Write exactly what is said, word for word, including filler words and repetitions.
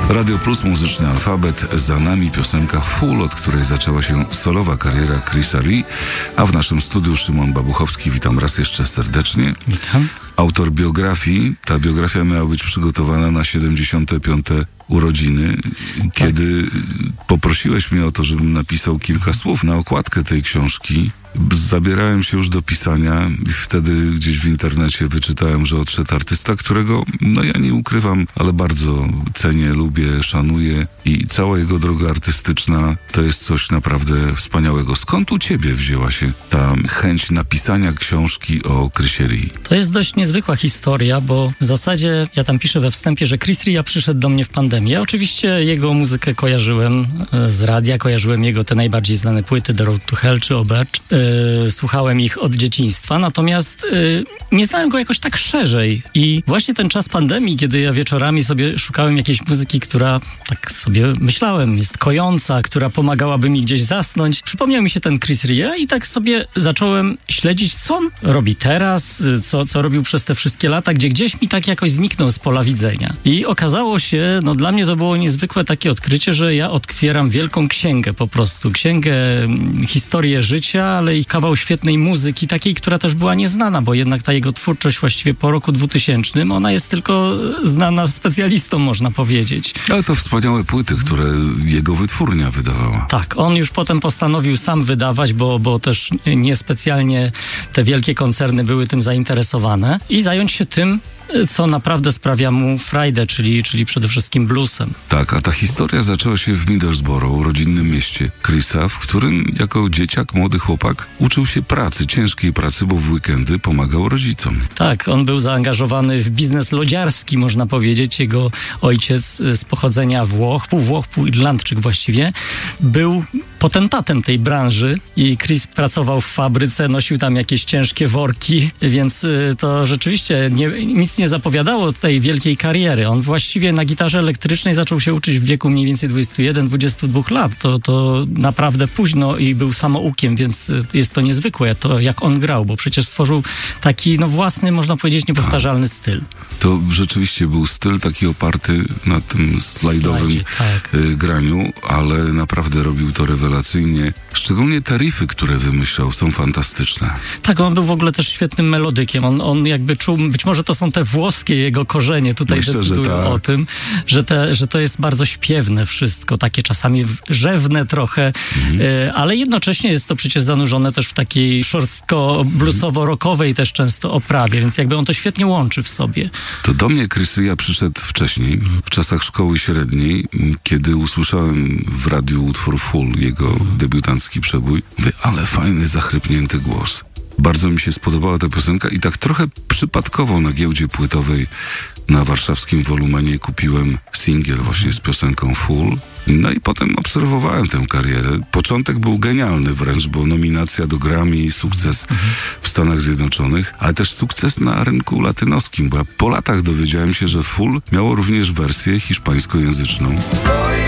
Radio Plus, muzyczny alfabet, za nami piosenka Full, od której zaczęła się solowa kariera Chrisa Lee, a w naszym studiu Szymon Babuchowski. Witam raz jeszcze serdecznie. Witam. Autor biografii. Ta biografia miała być przygotowana na siedemdziesiąte piąte urodziny, kiedy tak. poprosiłeś mnie o to, żebym napisał kilka słów na okładkę tej książki. Zabierałem się już do pisania i wtedy gdzieś w internecie wyczytałem, że odszedł artysta, którego, no ja nie ukrywam, ale bardzo cenię, lubię, szanuję i cała jego droga artystyczna to jest coś naprawdę wspaniałego. Skąd u ciebie wzięła się ta chęć napisania książki o Chrisie Lee? To jest dość niezwykła historia, bo w zasadzie ja tam piszę we wstępie, że Chris Rea przyszedł do mnie w pandemii. Ja oczywiście jego muzykę kojarzyłem z radia, kojarzyłem jego te najbardziej znane płyty The Road to Hell czy Obecz. Yy, słuchałem ich od dzieciństwa, natomiast yy, nie znałem go jakoś tak szerzej. I właśnie ten czas pandemii, kiedy ja wieczorami sobie szukałem jakiejś muzyki, która, tak sobie myślałem, jest kojąca, która pomagałaby mi gdzieś zasnąć, przypomniał mi się ten Chris Rea i tak sobie zacząłem śledzić, co on robi teraz, co, co robił przez te wszystkie lata, gdzie gdzieś mi tak jakoś zniknął z pola widzenia. I okazało się, no dla mnie to było niezwykłe takie odkrycie, że ja otwieram wielką księgę po prostu. Księgę, historię życia, ale i kawał świetnej muzyki, takiej, która też była nieznana, bo jednak ta jego twórczość właściwie po roku dwutysięcznym, ona jest tylko znana specjalistom, można powiedzieć. Ale to wspaniałe płyty, które jego wytwórnia wydawała. Tak, on już potem postanowił sam wydawać, bo, bo też niespecjalnie te wielkie koncerny były tym zainteresowane i zająć się tym, co naprawdę sprawia mu frajdę, czyli, czyli przede wszystkim bluesem. Tak, a ta historia zaczęła się w Middlesbrough, rodzinnym mieście Chrisa, w którym jako dzieciak, młody chłopak uczył się pracy, ciężkiej pracy, bo w weekendy pomagał rodzicom. Tak, on był zaangażowany w biznes lodziarski, można powiedzieć. Jego ojciec z pochodzenia Włoch, pół Włoch, pół Irlandczyk właściwie, był potentatem tej branży i Chris pracował w fabryce, nosił tam jakieś ciężkie worki, więc to rzeczywiście nie, nic nie zapowiadało tej wielkiej kariery. On właściwie na gitarze elektrycznej zaczął się uczyć w wieku mniej więcej dwudziestu jeden dwudziestu dwóch lat. To, to naprawdę późno i był samoukiem, więc jest to niezwykłe, to jak on grał, bo przecież stworzył taki, no własny, można powiedzieć, niepowtarzalny styl. To rzeczywiście był styl taki oparty na tym slajdowym Slajdzie, tak. graniu, ale naprawdę robił to rewelacyjnie. Szczególnie te riffy, które wymyślał, są fantastyczne. Tak, on był w ogóle też świetnym melodykiem. On, on jakby czuł, być może to są te włoskie jego korzenie, tutaj Myślę, decydują tak. o tym, że, te, że to jest bardzo śpiewne wszystko, takie czasami rzewne trochę, mhm. y, ale jednocześnie jest to przecież zanurzone też w takiej szorstko bluesowo-rockowej też często oprawie, więc jakby on to świetnie łączy w sobie. To do mnie Chris Rea przyszedł wcześniej, w czasach szkoły średniej, kiedy usłyszałem w radiu utwór Full, jego mhm. debiutancki przebój. Mówię, ale fajny, zachrypnięty głos. Bardzo mi się spodobała ta piosenka i tak trochę przypadkowo na giełdzie płytowej na warszawskim Wolumenie kupiłem singiel właśnie z piosenką Full. No i potem obserwowałem tę karierę. Początek był genialny wręcz, bo nominacja do Grammy, sukces w Stanach Zjednoczonych, ale też sukces na rynku latynoskim, bo ja po latach dowiedziałem się, że Full miało również wersję hiszpańskojęzyczną.